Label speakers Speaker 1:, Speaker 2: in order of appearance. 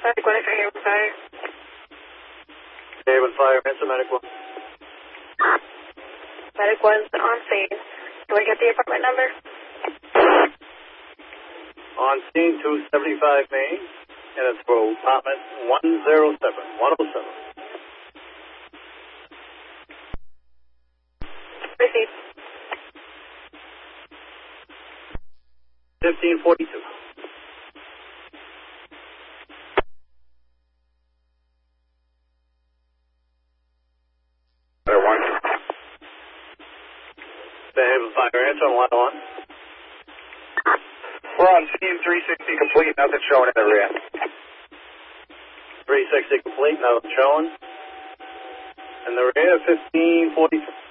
Speaker 1: Medic 1 for Haven Fire.
Speaker 2: Haven Fire, answer Medic 1.
Speaker 1: Medic 1's on scene. Can we get the apartment number?
Speaker 2: On scene 275 Main, and it's for apartment 107. 107.
Speaker 1: Receive.
Speaker 2: 1542. Haven Fire, answer on line 1.
Speaker 3: We're on scene 360 complete, nothing showing in the rear.
Speaker 2: 360 complete, nothing showing. And the rear 1542.